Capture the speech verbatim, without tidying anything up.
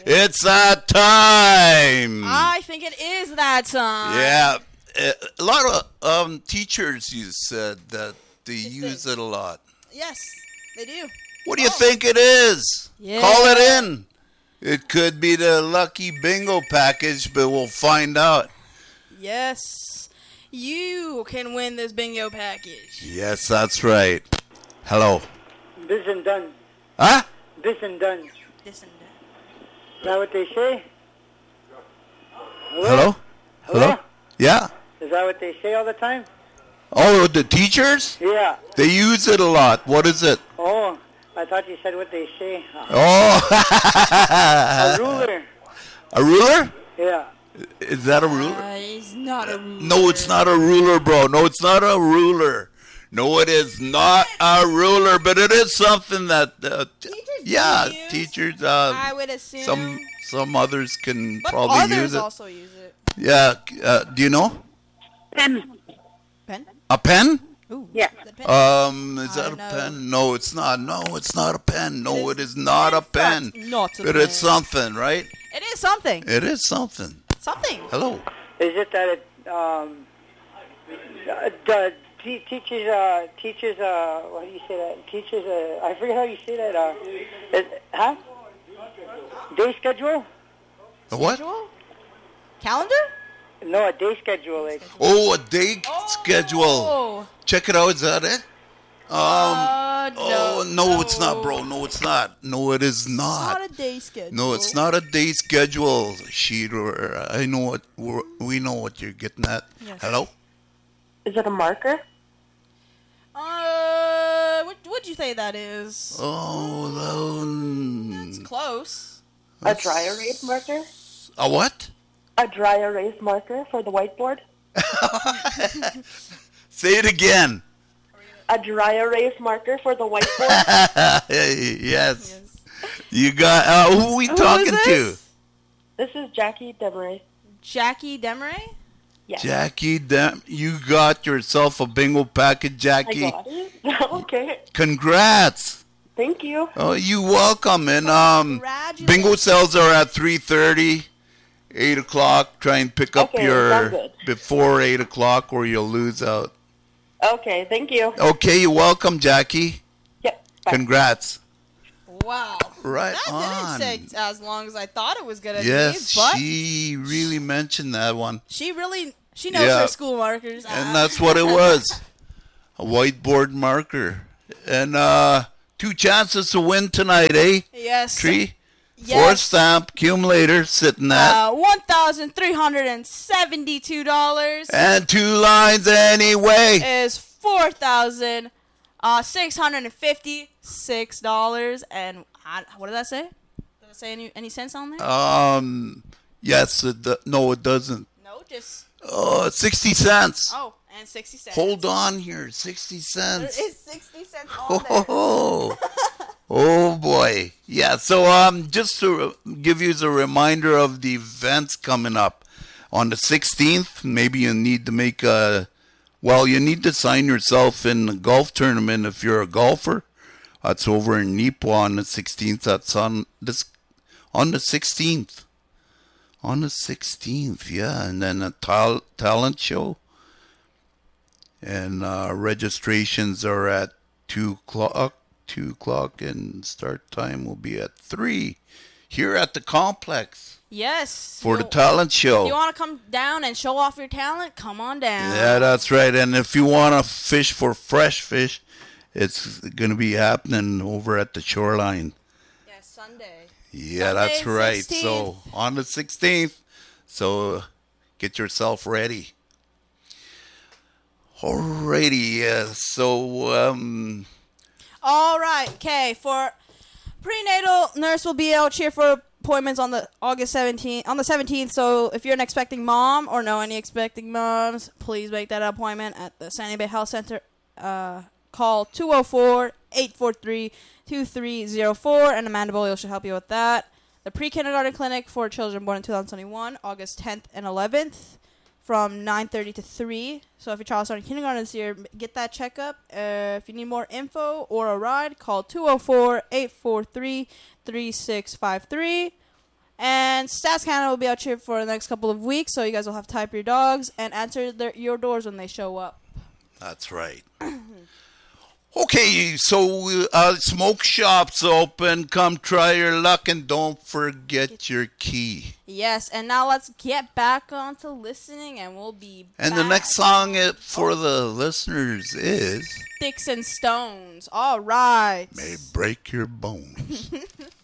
It's that time. I think it is that time. Yeah. A lot of um, teachers, you said that they use it a lot. Yes, they do. What do you Oh. think it is? Yeah. Call it in. It could be the lucky bingo package, but we'll find out. Yes. You can win this bingo package. Yes, that's right. Hello. This and done. Huh? This and done. This and that. Is that what they say? Hello? Hello? Yeah? Is that what they say all the time? Oh, the teachers? Yeah. They use it a lot. What is it? Oh, I thought you said what they say. Oh. A ruler. A ruler? Yeah. Is that a ruler? Uh, it's not a ruler. No, it's not a ruler, bro. No, it's not a ruler. No, it is not a ruler, but it is something that, uh, Teachers yeah, do use. teachers, uh, I would assume. some some others can but probably others use it. also use it. Yeah, uh, do you know? Pen. Pen? A pen? Ooh. Yeah. is it pen? Um, is I that a know. pen? No, it's not. No, it's not a pen. No, It it is is not a in pen. fact not a But pen. it's something, right? It is something. It is something. Something. Hello. Is it that it um uh, the te- teachers uh teachers uh what do you say that teachers uh I forget how you say that uh is, huh day schedule? A what? Schedule? Calendar? No, a day schedule. Like Oh, a day schedule. Oh. Check it out. Is that it? Um. Uh, Oh, no, it's not, bro. No, it's not. No, it is It's not. not a day schedule. No, it's not a day schedule sheet. Or I know what we're, we know what you're getting at. Yes. Hello. Is it a marker? Uh, what would you say that is? Oh, It's um, close. A dry erase marker? a what? A dry erase marker for the whiteboard? Say it again. A dry erase marker for the whiteboard? Hey, yes. You got. Uh, who are we Who talking is to? this? This is Jackie Demery. Jackie Demeray? Yes. Jackie, Dem- you got yourself a bingo package, Jackie. I got it. Okay. Congrats. Thank you. Oh, you welcome. And um, Congratulations. bingo sales are at three thirty, eight o'clock. Try and pick up Okay, your sounds good. before eight o'clock, or you'll lose out. Okay, thank you. Okay, you're welcome, Jackie. Yep. Bye. Congrats. Wow. Right that on. didn't take as long as I thought it was going to Yes, be, but she really mentioned that one. she really, she knows Yeah. her school markers. Ah. And that's what it was. A whiteboard marker. And uh two chances to win tonight, eh? Yes. Tree? Yes. Four stamp accumulator sitting at. Uh, one thousand three hundred seventy-two dollars And two lines anyway. is four thousand six hundred fifty-six dollars. And I, what did that say? Did it say any, any cents on there? Um yes, it, do- no it doesn't. no, just, Oh, sixty cents. oh, and sixty cents. Hold on here, sixty There cents. is sixty cents on there. Oh, oh boy. Yeah, so um just to give you a reminder of the events coming up on the sixteenth, maybe you need to make a well, you need to sign yourself in a golf tournament if you're a golfer. That's over in Nipo on the sixteenth. That's on this on the sixteenth. On the sixteenth, yeah, and then a tal- talent show. And uh, registrations are at two o'clock. Two o'clock, and start time will be at three here at the complex Yes. for the You- talent show. You want to come down and show off your talent? Come on down. Yeah, that's right. And if you want to fish for fresh fish, it's going to be happening over at the shoreline. Yes, Sunday. Yeah, that's Sunday, right. sixteenth. So on the sixteenth, so get yourself ready. Alrighty, yeah. So um, All right. Okay. For prenatal nurse will be out here for appointments on the August seventeenth, on the seventeenth. So if you're an expecting mom or know any expecting moms, please make that appointment at the Sandy Bay Health Center. Uh, call two oh four, eight four three, two three oh four, and Amanda Bolio should help you with that. The pre-kindergarten clinic for children born in two thousand twenty-one, August tenth and eleventh, from nine thirty to three. So if your child's starting kindergarten this year, get that checkup. Uh, if you need more info or a ride, call two oh four, eight four three, three six five three. And Stats Canada will be out here for the next couple of weeks, so you guys will have to type your dogs and answer their, your doors when they show up. That's right. Okay, so uh, smoke shops open. Come try your luck and don't forget your key. Yes, and now let's get back on to listening, and we'll be And back. the next song it- for the listeners is Sticks and Stones. All right. May Break Your Bones.